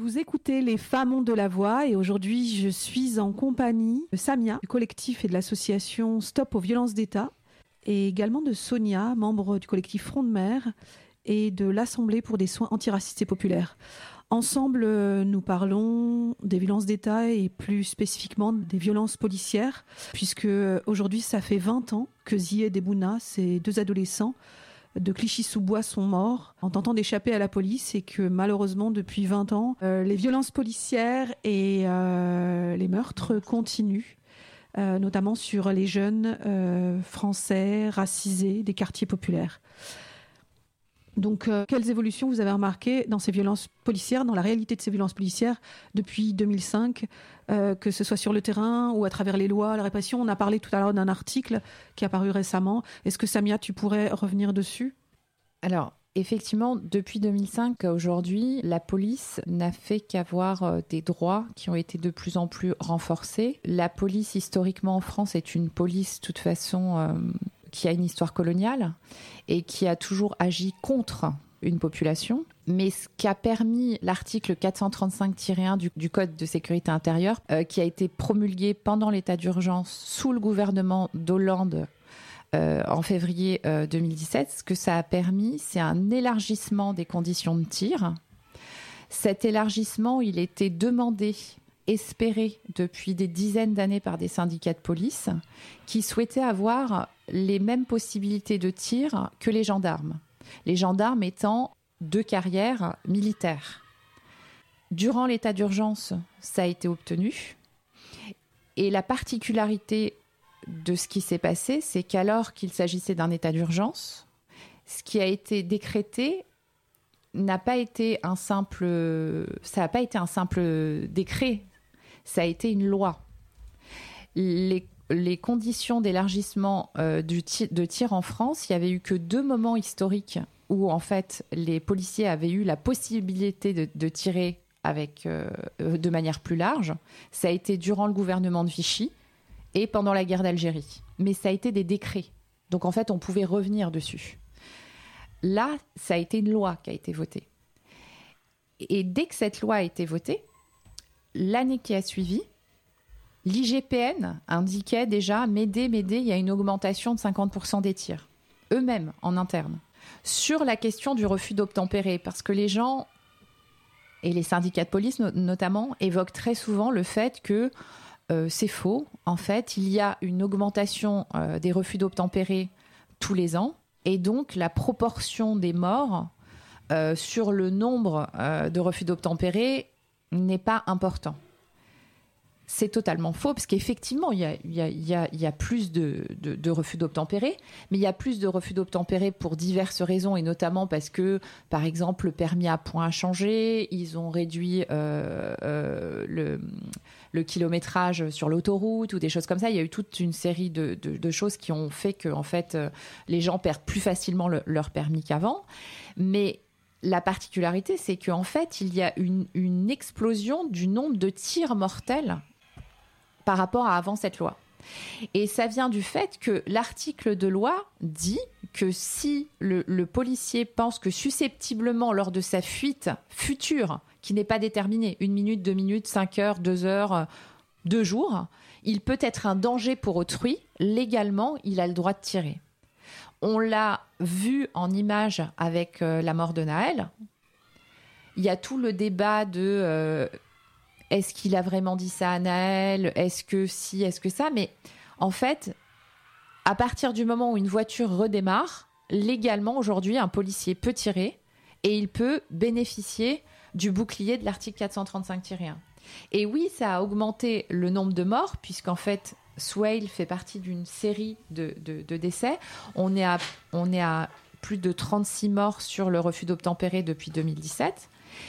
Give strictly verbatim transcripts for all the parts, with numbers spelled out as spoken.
Vous écoutez Les Femmes ont de la voix et aujourd'hui je suis en compagnie de Samia, du collectif et de l'association Stop aux violences d'État et également de Sonia, membre du collectif Front de Mer et de l'Assemblée pour des soins antiracistes et populaires. Ensemble, nous parlons des violences d'État et plus spécifiquement des violences policières puisque aujourd'hui ça fait vingt ans que Zied et Bouna, ces deux adolescents de Clichy-sous-Bois sont morts en tentant d'échapper à la police et que malheureusement depuis vingt ans, euh, les violences policières et euh, les meurtres continuent, euh, notamment sur les jeunes euh, français racisés des quartiers populaires. Donc, euh, quelles évolutions vous avez remarquées dans ces violences policières, dans la réalité de ces violences policières depuis deux mille cinq, euh, que ce soit sur le terrain ou à travers les lois, la répression? On a parlé tout à l'heure d'un article qui est apparu récemment. Est-ce que Samia, tu pourrais revenir dessus? Alors, effectivement, depuis deux mille cinq à aujourd'hui, la police n'a fait qu'avoir des droits qui ont été de plus en plus renforcés. La police, historiquement en France, est une police, de toute façon, euh, qui a une histoire coloniale et qui a toujours agi contre une population. Mais ce qu'a permis l'article quatre cent trente-cinq tiret un du, du Code de sécurité intérieure, euh, qui a été promulgué pendant l'état d'urgence sous le gouvernement d'Hollande euh, en février euh, deux mille dix-sept, ce que ça a permis, c'est un élargissement des conditions de tir. Cet élargissement, il était demandé, espéré depuis des dizaines d'années par des syndicats de police qui souhaitaient avoir les mêmes possibilités de tir que les gendarmes. Les gendarmes étant deux carrières militaires. Durant l'état d'urgence, ça a été obtenu. Et la particularité de ce qui s'est passé, c'est qu'alors qu'il s'agissait d'un état d'urgence, ce qui a été décrété n'a pas été un simple, ça n'a pas été un simple décret, ça a été une loi. Les Les conditions d'élargissement euh, du tir, de tir en France, il n'y avait eu que deux moments historiques où en fait les policiers avaient eu la possibilité de, de tirer avec, euh, de manière plus large. Ça a été durant le gouvernement de Vichy et pendant la guerre d'Algérie. Mais ça a été des décrets. Donc en fait, on pouvait revenir dessus. Là, ça a été une loi qui a été votée. Et dès que cette loi a été votée, l'année qui a suivi, l'I G P N indiquait déjà, m'aider, m'aider, il y a une augmentation de cinquante pour cent des tirs, eux-mêmes, en interne. Sur la question du refus d'obtempérer, parce que les gens, et les syndicats de police no- notamment, évoquent très souvent le fait que euh, c'est faux. En fait, il y a une augmentation euh, des refus d'obtempérer tous les ans, et donc la proportion des morts euh, sur le nombre euh, de refus d'obtempérer n'est pas important. C'est totalement faux, parce qu'effectivement, il y a, il y a, il y a, il y a plus de, de, de refus d'obtempérer, mais il y a plus de refus d'obtempérer pour diverses raisons, et notamment parce que, par exemple, le permis à points a changé, ils ont réduit euh, euh, le, le kilométrage sur l'autoroute, ou des choses comme ça. Il y a eu toute une série de, de, de choses qui ont fait que, en fait, euh, les gens perdent plus facilement le, leur permis qu'avant. Mais la particularité, c'est qu'en fait, il y a une, une explosion du nombre de tirs mortels par rapport à avant cette loi. Et ça vient du fait que l'article de loi dit que si le, le policier pense que susceptiblement, lors de sa fuite future, qui n'est pas déterminée, une minute, deux minutes, cinq heures, deux heures, deux jours, il peut être un danger pour autrui, légalement, il a le droit de tirer. On l'a vu en image avec euh, la mort de Nahel. Il y a tout le débat de euh, est-ce qu'il a vraiment dit ça à Nahel ? Est-ce que si, est-ce que ça ? Mais en fait, à partir du moment où une voiture redémarre, légalement, aujourd'hui, un policier peut tirer et il peut bénéficier du bouclier de l'article quatre cent trente-cinq tiret un. Et oui, ça a augmenté le nombre de morts, puisqu'en fait, Souheil fait partie d'une série de, de, de décès. On est, à, on est à plus de trente-six morts sur le refus d'obtempérer depuis deux mille dix-sept.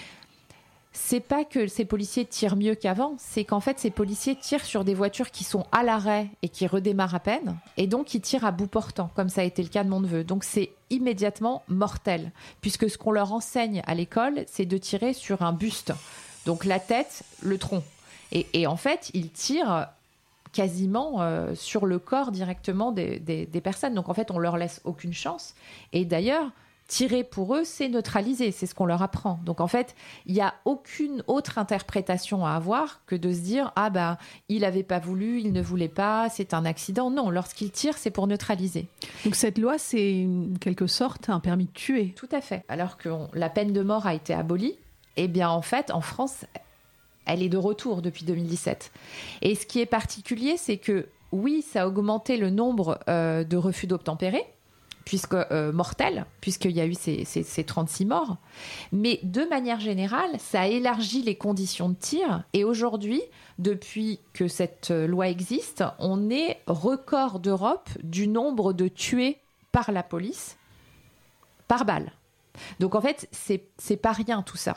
C'est pas que ces policiers tirent mieux qu'avant, c'est qu'en fait, ces policiers tirent sur des voitures qui sont à l'arrêt et qui redémarrent à peine, et donc ils tirent à bout portant, comme ça a été le cas de mon neveu. Donc c'est immédiatement mortel, puisque ce qu'on leur enseigne à l'école, c'est de tirer sur un buste. Donc la tête, le tronc. Et, et en fait, ils tirent quasiment euh, sur le corps directement des, des, des personnes. Donc en fait, on leur laisse aucune chance. Et d'ailleurs, tirer pour eux, c'est neutraliser, c'est ce qu'on leur apprend. Donc en fait, il n'y a aucune autre interprétation à avoir que de se dire « Ah ben, il n'avait pas voulu, il ne voulait pas, c'est un accident ». Non, lorsqu'il tire, c'est pour neutraliser. Donc cette loi, c'est en quelque sorte un permis de tuer. Tout à fait. Alors que on, la peine de mort a été abolie, eh bien en fait, en France, elle est de retour depuis deux mille dix-sept. Et ce qui est particulier, c'est que oui, ça a augmenté le nombre euh, de refus d'obtempérer, puisque euh, mortel, puisqu'il y a eu ces, ces, ces trente-six morts. Mais de manière générale, ça a élargi les conditions de tir. Et aujourd'hui, depuis que cette loi existe, on est record d'Europe du nombre de tués par la police, par balle. Donc en fait, c'est, c'est pas rien tout ça.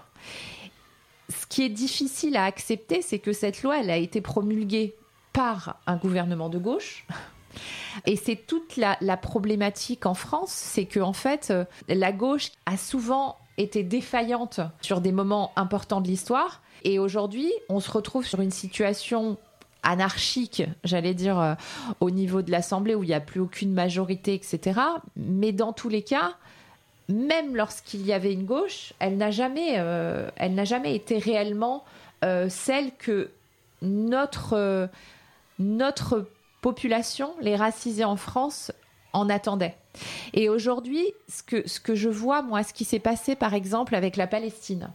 Ce qui est difficile à accepter, c'est que cette loi, elle a été promulguée par un gouvernement de gauche. Et c'est toute la, la problématique en France, c'est que en fait, euh, la gauche a souvent été défaillante sur des moments importants de l'histoire. Et aujourd'hui, on se retrouve sur une situation anarchique, j'allais dire, euh, au niveau de l'Assemblée, où il n'y a plus aucune majorité, et cetera. Mais dans tous les cas, même lorsqu'il y avait une gauche, elle n'a jamais, euh, elle n'a jamais été réellement euh, celle que notre, euh, notre population, les racisés en France, en attendaient. Et aujourd'hui, ce que, ce que je vois, moi, ce qui s'est passé, par exemple, avec la Palestine,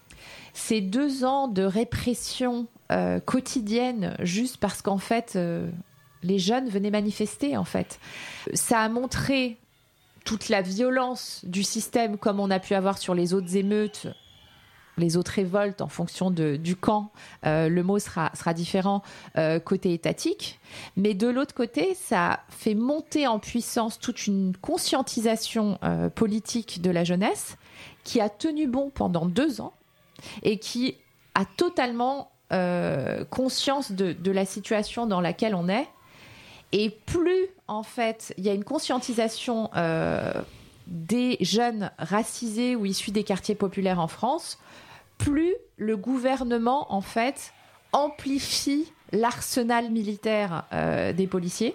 ces deux ans de répression euh, quotidienne, juste parce qu'en fait, euh, les jeunes venaient manifester, en fait. Ça a montré toute la violence du système, comme on a pu avoir sur les autres émeutes, les autres révoltes en fonction de, du camp, euh, le mot sera, sera différent euh, côté étatique. Mais de l'autre côté, ça fait monter en puissance toute une conscientisation euh, politique de la jeunesse qui a tenu bon pendant deux ans et qui a totalement euh, conscience de, de la situation dans laquelle on est. Et plus, en fait, il y a une conscientisation euh, des jeunes racisés ou issus des quartiers populaires en France, plus le gouvernement, en fait, amplifie l'arsenal militaire euh, des policiers,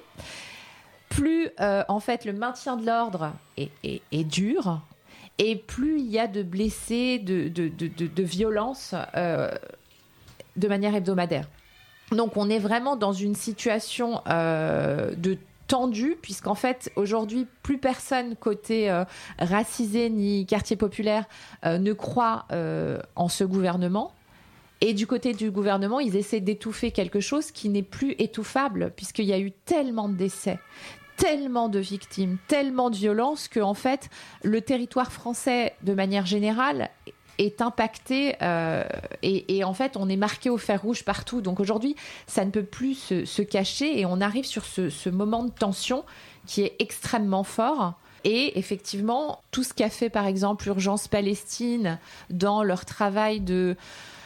plus, euh, en fait, le maintien de l'ordre est, est, est dur, et plus il y a de blessés, de, de, de, de, de violences euh, de manière hebdomadaire. Donc, on est vraiment dans une situation euh, de tendu, puisqu'en fait, aujourd'hui, plus personne côté euh, racisé ni quartier populaire euh, ne croit euh, en ce gouvernement. Et du côté du gouvernement, ils essaient d'étouffer quelque chose qui n'est plus étouffable, puisqu'il y a eu tellement de décès, tellement de victimes, tellement de violences, que en fait, le territoire français, de manière générale, est impacté euh, et, et en fait on est marqué au fer rouge partout. Donc aujourd'hui ça ne peut plus se, se cacher et on arrive sur ce, ce moment de tension qui est extrêmement fort. Et effectivement tout ce qu'a fait par exemple Urgence Palestine dans leur travail de,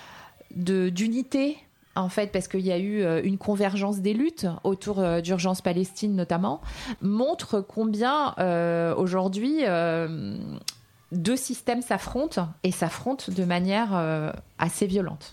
de, d'unité, en fait, parce qu'il y a eu une convergence des luttes autour d'Urgence Palestine notamment, montre combien euh, aujourd'hui euh, deux systèmes s'affrontent et s'affrontent de manière euh, assez violente.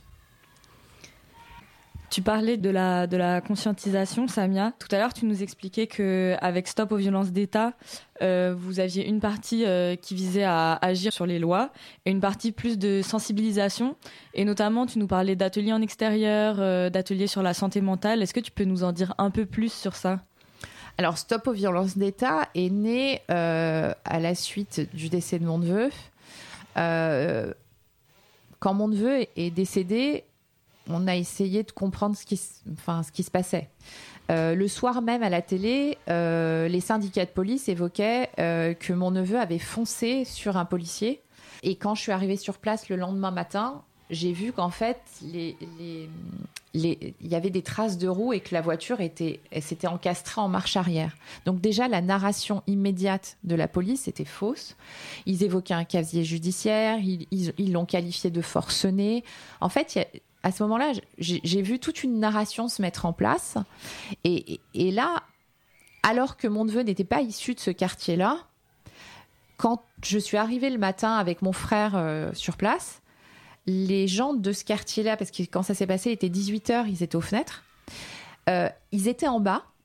Tu parlais de la, de la conscientisation, Samia. Tout à l'heure, tu nous expliquais qu'avec Stop aux violences d'État, euh, vous aviez une partie euh, qui visait à agir sur les lois et une partie plus de sensibilisation. Et notamment, tu nous parlais d'ateliers en extérieur, euh, d'ateliers sur la santé mentale. Est-ce que tu peux nous en dire un peu plus sur ça ? Alors, Stop aux violences d'État est né euh, à la suite du décès de mon neveu. Euh, quand mon neveu est décédé, on a essayé de comprendre ce qui, enfin, ce qui se passait. Euh, le soir même à la télé, euh, les syndicats de police évoquaient euh, que mon neveu avait foncé sur un policier. Et quand je suis arrivée sur place le lendemain matin, j'ai vu qu'en fait, les, les, les, il y avait des traces de roues et que la voiture était, elle s'était encastrée en marche arrière. Donc déjà, la narration immédiate de la police était fausse. Ils évoquaient un casier judiciaire, ils, ils, ils l'ont qualifié de forcené. En fait, il y a, à ce moment-là, j'ai, j'ai vu toute une narration se mettre en place. Et, et, et là, alors que mon neveu n'était pas issu de ce quartier-là, quand je suis arrivée le matin avec mon frère euh, sur place, les gens de ce quartier-là, parce que quand ça s'est passé, il était dix-huit heures, ils étaient aux fenêtres, euh, ils étaient en bas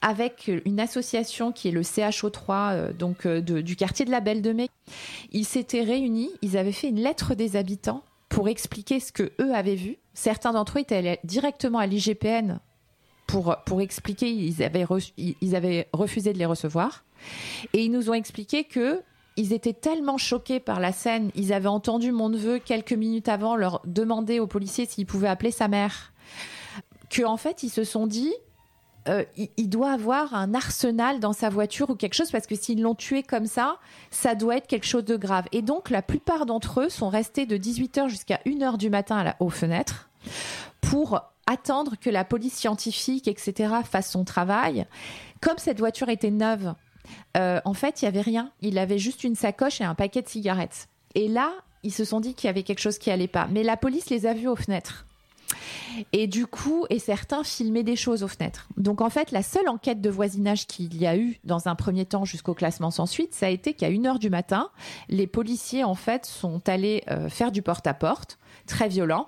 avec une association qui est le C H O trois, euh, donc euh, de, du quartier de la Belle de Mai. Ils s'étaient réunis, ils avaient fait une lettre des habitants pour expliquer ce que eux avaient vu. Certains d'entre eux étaient allés directement à l'I G P N pour, pour expliquer, ils avaient, reçu, ils avaient refusé de les recevoir. Et ils nous ont expliqué qu'ils étaient tellement choqués par la scène, ils avaient entendu mon neveu quelques minutes avant leur demander aux policiers s'ils pouvaient appeler sa mère, qu'en fait ils se sont dit euh, il, il doit avoir un arsenal dans sa voiture ou quelque chose, parce que s'ils l'ont tué comme ça, ça doit être quelque chose de grave. Et donc la plupart d'entre eux sont restés de dix-huit heures jusqu'à une heure du matin à la, aux fenêtres pour attendre que la police scientifique, et cetera, fasse son travail. Comme cette voiture était neuve, euh, en fait, il n'y avait rien. Il avait juste une sacoche et un paquet de cigarettes. Et là, ils se sont dit qu'il y avait quelque chose qui n'allait pas. Mais la police les a vus aux fenêtres. Et du coup, et certains filmaient des choses aux fenêtres. Donc en fait, la seule enquête de voisinage qu'il y a eu dans un premier temps jusqu'au classement sans suite, ça a été qu'à une heure du matin, les policiers en fait sont allés euh, faire du porte-à-porte, très violent,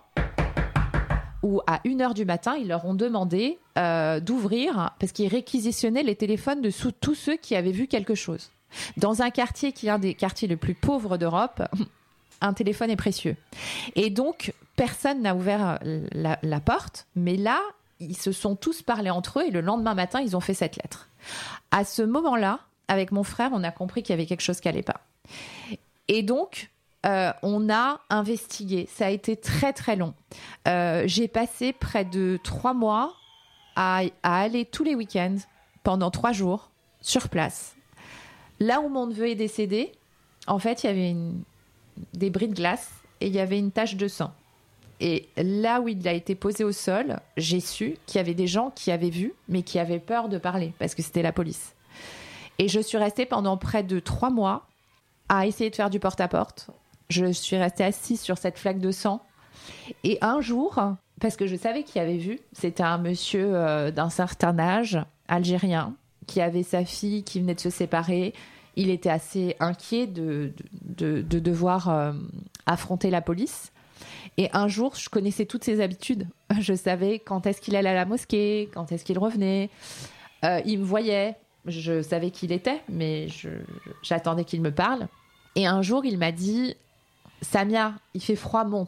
où à une heure du matin, ils leur ont demandé euh, d'ouvrir, parce qu'ils réquisitionnaient les téléphones de sous, tous ceux qui avaient vu quelque chose. Dans un quartier qui est un des quartiers les plus pauvres d'Europe, un téléphone est précieux. Et donc, personne n'a ouvert la, la porte, mais là, ils se sont tous parlé entre eux et le lendemain matin, ils ont fait cette lettre. À ce moment-là, avec mon frère, on a compris qu'il y avait quelque chose qui n'allait pas. Et donc, euh, on a investigué. Ça a été très, très long. Euh, j'ai passé près de trois mois à, à aller tous les week-ends, pendant trois jours, sur place. Là où mon neveu est décédé, en fait, il y avait une... des bris de glace et il y avait une tache de sang. Et là où il a été posé au sol, j'ai su qu'il y avait des gens qui avaient vu, mais qui avaient peur de parler, parce que c'était la police. Et je suis restée pendant près de trois mois à essayer de faire du porte-à-porte. Je suis restée assise sur cette flaque de sang. Et un jour, parce que je savais qui avait vu, c'était un monsieur euh, d'un certain âge, algérien, qui avait sa fille qui venait de se séparer. Il était assez inquiet de, de, de, de devoir euh, affronter la police. Et un jour, je connaissais toutes ses habitudes. Je savais quand est-ce qu'il allait à la mosquée, quand est-ce qu'il revenait. Euh, il me voyait. Je savais qui il était, mais je, j'attendais qu'il me parle. Et un jour, il m'a dit « Samia, il fait froid, monte ».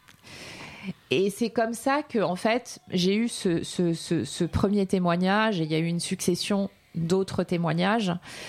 Et c'est comme ça que, en fait, j'ai eu ce, ce, ce, ce premier témoignage. Et il y a eu une succession d'autres témoignages.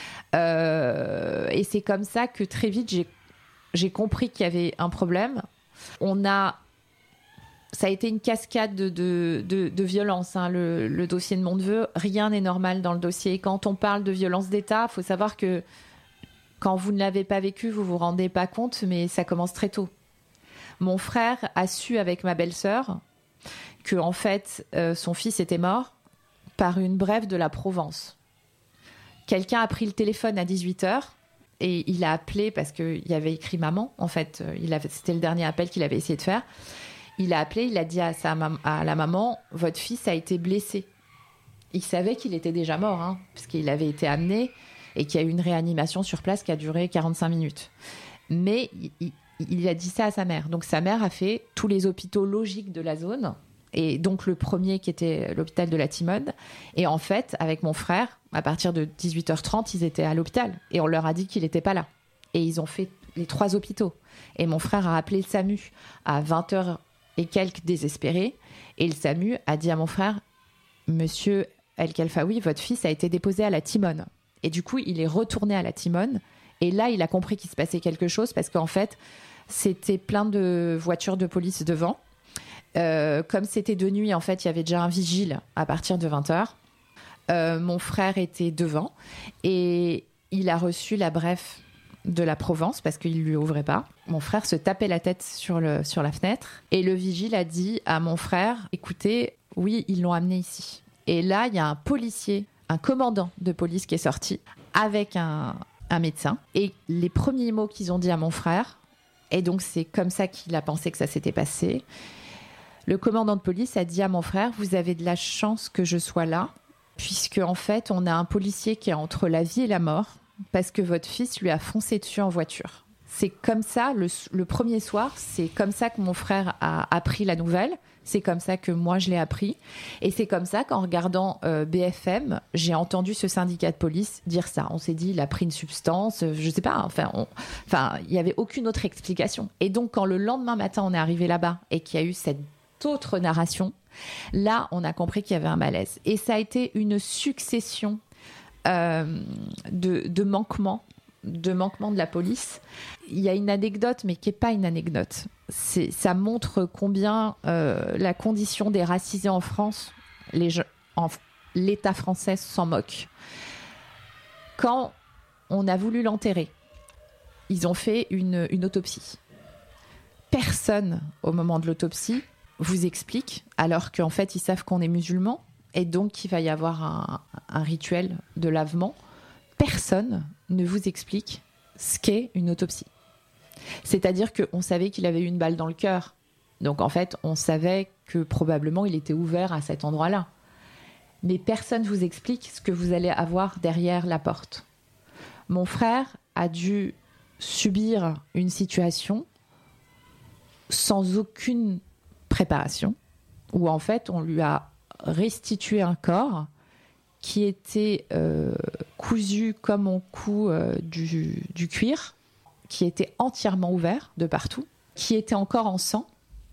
Euh, et c'est comme ça que très vite j'ai, j'ai compris qu'il y avait un problème. On a, ça a été une cascade de, de, de, de violence, hein, le, le dossier de mon neveu. Rien n'est normal dans le dossier. Et quand on parle de violence d'État, il faut savoir que quand vous ne l'avez pas vécu, vous ne vous rendez pas compte, mais ça commence très tôt. Mon frère a su avec ma belle-sœur que en fait, euh, son fils était mort par une brève de la Provence. Quelqu'un a pris le téléphone à dix-huit heures et il a appelé parce qu'il y avait écrit maman. En fait, il avait, c'était le dernier appel qu'il avait essayé de faire. Il a appelé, il a dit à, sa, à la maman, votre fils a été blessé. Il savait qu'il était déjà mort, hein, parce qu'il avait été amené et qu'il y a eu une réanimation sur place qui a duré quarante-cinq minutes. Mais il, il a dit ça à sa mère. Donc sa mère a fait tous les hôpitaux logiques de la zone. Et donc le premier qui était l'hôpital de la Timone. Et en fait, avec mon frère, à partir de dix-huit heures trente, ils étaient à l'hôpital. Et on leur a dit qu'il n'était pas là. Et ils ont fait les trois hôpitaux. Et mon frère a appelé le SAMU à vingt heures et quelques, désespéré. Et le SAMU a dit à mon frère, Monsieur El Khelfaoui, votre fils a été déposé à la Timone. Et du coup, il est retourné à la Timone. Et là, il a compris qu'il se passait quelque chose parce qu'en fait, c'était plein de voitures de police devant. Euh, comme c'était de nuit, en fait, il y avait déjà un vigile à partir de vingt heures. Euh, mon frère était devant et il a reçu la brève de la Provence parce qu'il ne lui ouvrait pas. Mon frère se tapait la tête sur, le, sur la fenêtre et le vigile a dit à mon frère, écoutez, oui, ils l'ont amené ici. Et là, il y a un policier, un commandant de police qui est sorti avec un, un médecin. Et les premiers mots qu'ils ont dit à mon frère, et donc c'est comme ça qu'il a pensé que ça s'était passé, le commandant de police a dit à mon frère, vous avez de la chance que je sois là, puisque en fait, on a un policier qui est entre la vie et la mort, parce que votre fils lui a foncé dessus en voiture. C'est comme ça, le, le premier soir, c'est comme ça que mon frère a appris la nouvelle. C'est comme ça que moi, je l'ai appris. Et c'est comme ça qu'en regardant euh, B F M, j'ai entendu ce syndicat de police dire ça. On s'est dit, il a pris une substance, euh, je sais pas. Enfin, on... enfin, il n'y avait aucune autre explication. Et donc, quand le lendemain matin, on est arrivé là-bas et qu'il y a eu cette autre narration, là, on a compris qu'il y avait un malaise. Et ça a été une succession euh, de, de manquements, de manquements de la police. Il y a une anecdote, mais qui n'est pas une anecdote. C'est, ça montre combien euh, la condition des racisés en France, les, en, l'État français s'en moque. Quand on a voulu l'enterrer, ils ont fait une, une autopsie. Personne, au moment de l'autopsie, vous explique, alors qu'en fait, ils savent qu'on est musulmans, et donc qu'il va y avoir un, un rituel de lavement. Personne ne vous explique ce qu'est une autopsie. C'est-à-dire qu'on savait qu'il avait eu une balle dans le cœur. Donc en fait, on savait que probablement il était ouvert à cet endroit-là. Mais personne ne vous explique ce que vous allez avoir derrière la porte. Mon frère a dû subir une situation sans aucune préparation, où en fait on lui a restitué un corps qui était euh, cousu comme on coud euh, du, du cuir, qui était entièrement ouvert de partout, qui était encore en sang.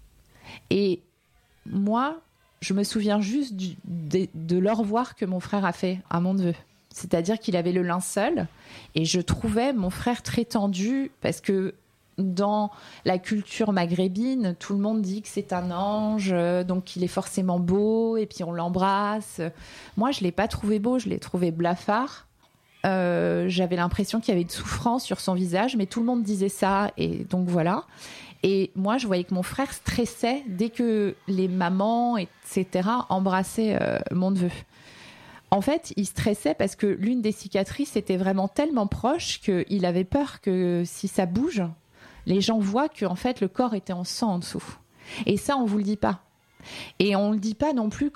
Et moi, je me souviens juste du, de, de l'au revoir que mon frère a fait à mon neveu. C'est-à-dire qu'il avait le linceul et je trouvais mon frère très tendu parce que dans la culture maghrébine, tout le monde dit que c'est un ange, donc qu'il est forcément beau et puis on l'embrasse. Moi, je ne l'ai pas trouvé beau, je l'ai trouvé blafard. Euh, j'avais l'impression qu'il y avait une souffrance sur son visage, mais tout le monde disait ça, et donc voilà. Et moi, je voyais que mon frère stressait dès que les mamans, et cetera, embrassaient euh, mon neveu. En fait, il stressait parce que l'une des cicatrices était vraiment tellement proche qu'il avait peur que si ça bouge, les gens voient que en fait, le corps était en sang en dessous. Et ça, on ne vous le dit pas. Et on ne le dit pas non plus